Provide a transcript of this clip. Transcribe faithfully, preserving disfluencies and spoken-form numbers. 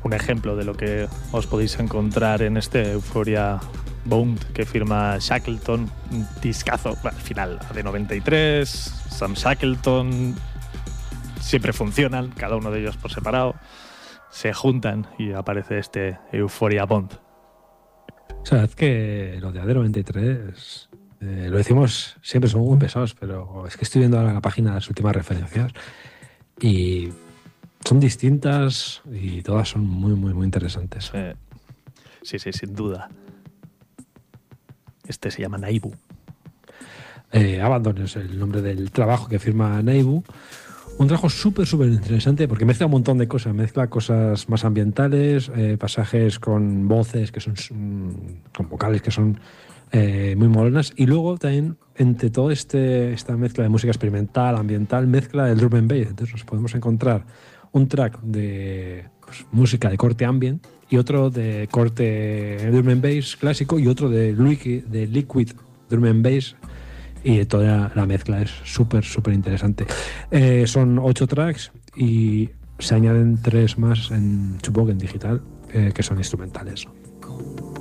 un ejemplo de lo que os podéis encontrar en este Euphoria Bound que firma Shackleton, un discazo, bueno, al final de noventa y tres, Sam Shackleton, siempre funcionan, cada uno de ellos por separado, se juntan y aparece este Euphoria Bound. O sea, es que los de A D noventa y tres, eh, lo decimos siempre, son muy pesados, pero es que estoy viendo ahora la página de las últimas referencias y son distintas y todas son muy, muy, muy interesantes. Eh, sí, sí, sin duda. Este se llama Naibu. Eh, Abandon es el nombre del trabajo que firma Naibu. Un trabajo súper, súper interesante porque mezcla un montón de cosas. Mezcla cosas más ambientales, eh, pasajes con voces que son, con vocales que son eh, muy molonas. Y luego también, entre toda este, esta mezcla de música experimental, ambiental, mezcla el drum and bass. Entonces nos podemos encontrar un track de pues, música de corte ambient y otro de corte drum and bass clásico y otro de liquid, de liquid drum and bass. Y toda la mezcla es súper, súper interesante. Eh, son ocho tracks y se añaden tres más, en, supongo que en digital, eh, que son instrumentales.